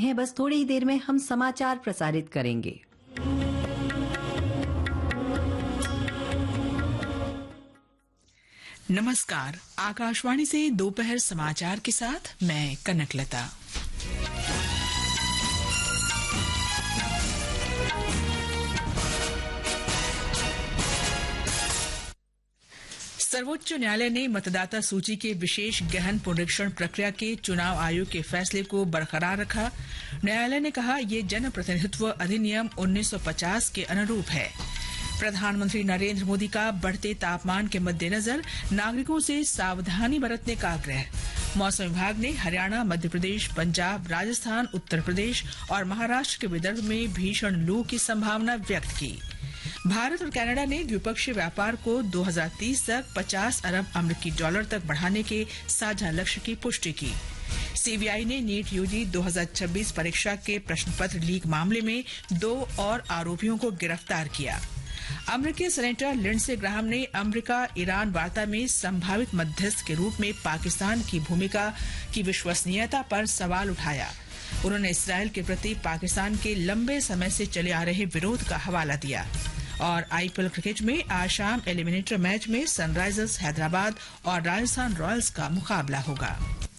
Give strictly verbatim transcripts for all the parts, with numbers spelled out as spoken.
हैं, बस थोड़ी ही देर में हम समाचार प्रसारित करेंगे। नमस्कार, आकाशवाणी से दोपहर समाचार के साथ मैं कनकलता। सर्वोच्च न्यायालय ने मतदाता सूची के विशेष गहन पुनरीक्षण प्रक्रिया के चुनाव आयोग के फैसले को बरकरार रखा। न्यायालय ने कहा, ये जनप्रतिनिधित्व अधिनियम उन्नीस सौ पचास के अनुरूप है। प्रधानमंत्री नरेंद्र मोदी का बढ़ते तापमान के मद्देनजर नागरिकों से सावधानी बरतने का आग्रह। मौसम विभाग ने हरियाणा, मध्य प्रदेश, पंजाब, राजस्थान, उत्तर प्रदेश और महाराष्ट्र के विदर्भ में भीषण लू की संभावना व्यक्त की। भारत और कनाडा ने द्विपक्षीय व्यापार को दो हज़ार तीस तक पचास अरब अमेरिकी डॉलर तक बढ़ाने के साझा लक्ष्य की पुष्टि की। सीबीआई ने नीट यूजी दो हज़ार छब्बीस परीक्षा के प्रश्न पत्र लीक मामले में दो और आरोपियों को गिरफ्तार किया। अमेरिकी सेनेटर लिंडसे ग्राहम ने अमेरिका ईरान वार्ता में संभावित मध्यस्थ के रूप में पाकिस्तान की भूमिका की विश्वसनीयता पर सवाल उठाया। उन्होंने इसराइल के प्रति पाकिस्तान के लंबे समय से चले आ रहे विरोध का हवाला दिया। और आईपीएल क्रिकेट में आज शाम एलिमिनेटर मैच में सनराइजर्स हैदराबाद और राजस्थान रॉयल्स का मुकाबला होगा।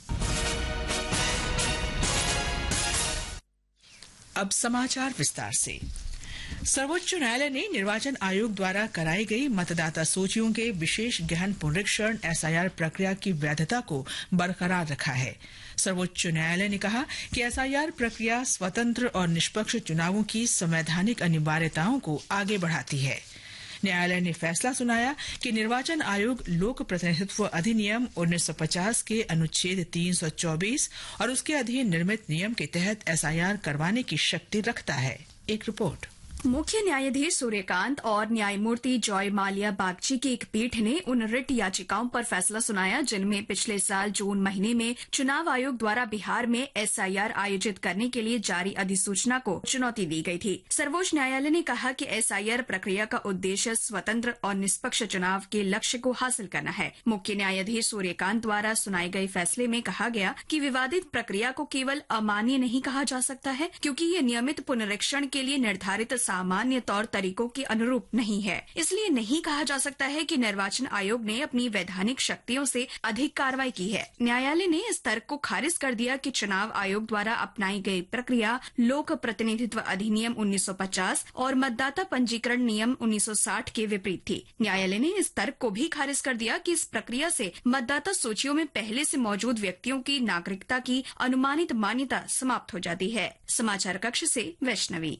अब समाचार विस्तार से। सर्वोच्च न्यायालय ने निर्वाचन आयोग द्वारा कराई गई मतदाता सूचियों के विशेष गहन पुनरीक्षण एसआईआर प्रक्रिया की वैधता को बरकरार रखा है। सर्वोच्च न्यायालय ने कहा कि एसआईआर प्रक्रिया स्वतंत्र और निष्पक्ष चुनावों की संवैधानिक अनिवार्यताओं को आगे बढ़ाती है। न्यायालय ने फैसला सुनाया कि निर्वाचन आयोग लोक प्रतिनिधित्व अधिनियम उन्नीस सौ पचास के अनुच्छेद तीन सौ चौबीस और उसके अधीन निर्मित नियम के तहत एसआईआर करवाने की शक्ति रखता है। एक रिपोर्ट। मुख्य न्यायाधीश सूर्यकांत और न्यायमूर्ति जॉय माल्या बागची की एक पीठ ने उन रिट याचिकाओं पर फैसला सुनाया जिनमें पिछले साल जून महीने में चुनाव आयोग द्वारा बिहार में एसआईआर आयोजित करने के लिए जारी अधिसूचना को चुनौती दी गई थी। सर्वोच्च न्यायालय ने कहा कि एसआईआर प्रक्रिया का उद्देश्य स्वतंत्र और निष्पक्ष चुनाव के लक्ष्य को हासिल करना है। मुख्य न्यायाधीश सूर्यकांत द्वारा सुनाए गए फैसले में कहा गया कि विवादित प्रक्रिया को केवल अमान्य नहीं कहा जा सकता है, क्योंकि ये नियमित पुनरीक्षण के लिए निर्धारित सामान्य तौर तरीकों के अनुरूप नहीं है। इसलिए नहीं कहा जा सकता है कि निर्वाचन आयोग ने अपनी वैधानिक शक्तियों से अधिक कार्रवाई की है। न्यायालय ने इस तर्क को खारिज कर दिया कि चुनाव आयोग द्वारा अपनाई गई प्रक्रिया लोक प्रतिनिधित्व अधिनियम उन्नीस सौ पचास और मतदाता पंजीकरण नियम उन्नीस सौ साठ के विपरीत थी। न्यायालय ने इस तर्क को भी खारिज कर दिया कि इस प्रक्रिया से मतदाता सूचियों में पहले से मौजूद व्यक्तियों की नागरिकता की अनुमानित मान्यता समाप्त हो जाती है। समाचार कक्ष से वैष्णवी।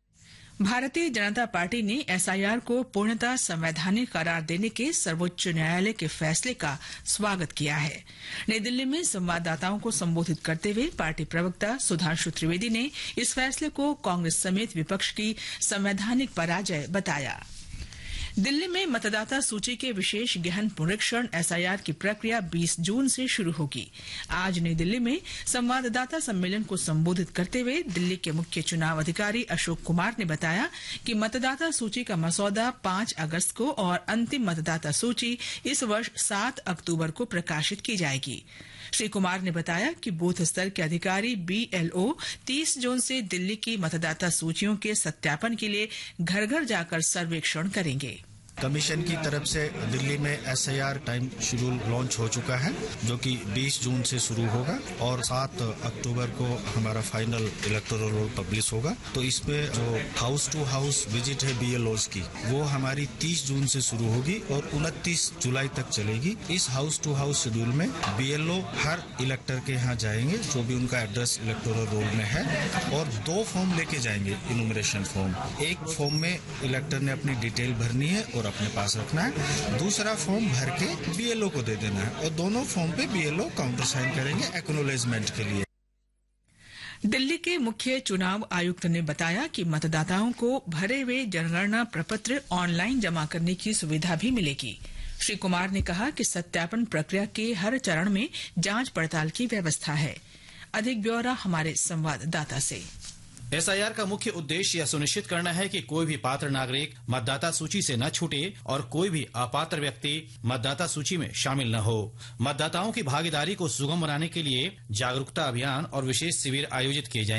भारतीय जनता पार्टी ने एसआईआर को पूर्णतः संवैधानिक करार देने के सर्वोच्च न्यायालय के फैसले का स्वागत किया है। नई दिल्ली में संवाददाताओं को संबोधित करते हुए पार्टी प्रवक्ता सुधांशु त्रिवेदी ने इस फैसले को कांग्रेस समेत विपक्ष की संवैधानिक पराजय बताया। दिल्ली में मतदाता सूची के विशेष गहन पुनरीक्षण एसआईआर की प्रक्रिया बीस जून से शुरू होगी। आज नई दिल्ली में संवाददाता सम्मेलन को संबोधित करते हुए दिल्ली के मुख्य चुनाव अधिकारी अशोक कुमार ने बताया कि मतदाता सूची का मसौदा पांच अगस्त को और अंतिम मतदाता सूची इस वर्ष सात अक्टूबर को प्रकाशित की जाएगी। श्री कुमार ने बताया कि बूथ स्तर के अधिकारी बीएलओ तीस जून से दिल्ली की मतदाता सूचियों के सत्यापन के लिए घर घर जाकर सर्वेक्षण करेंगे। कमीशन की तरफ से दिल्ली में एसआईआर टाइम शेड्यूल लॉन्च हो चुका है, जो कि बीस जून से शुरू होगा और सात अक्टूबर को हमारा फाइनल इलेक्टोरल रोल पब्लिश होगा। तो इसमें जो हाउस टू हाउस विजिट है बीएलओज की, वो हमारी तीस जून से शुरू होगी और उनतीस जुलाई तक चलेगी। इस हाउस टू हाउस शेड्यूल में बीएलओ हर इलेक्टर के यहाँ जाएंगे जो भी उनका एड्रेस इलेक्टोरल रोल में है, और दो फॉर्म लेके जाएंगे इनुमरेशन फॉर्म। एक फॉर्म में इलेक्टर ने अपनी डिटेल भरनी है और अपने पास रखना है, दूसरा फॉर्म भर के बीएलओ को दे देना है और दोनों फॉर्म पे बीएलओ काउंटर साइन करेंगे एक्नॉलेजमेंट के लिए। दिल्ली के मुख्य चुनाव आयुक्त ने बताया कि मतदाताओं को भरे हुए जनगणना प्रपत्र ऑनलाइन जमा करने की सुविधा भी मिलेगी। श्री कुमार ने कहा कि सत्यापन प्रक्रिया के हर चरण में जांच पड़ताल की व्यवस्था है। अधिक ब्यौरा हमारे संवाददाता से। एसआईआर का मुख्य उद्देश्य यह सुनिश्चित करना है कि कोई भी पात्र नागरिक मतदाता सूची से न छूटे और कोई भी अपात्र व्यक्ति मतदाता सूची में शामिल न हो। मतदाताओं की भागीदारी को सुगम बनाने के लिए जागरूकता अभियान और विशेष शिविर आयोजित किए जाएंगे।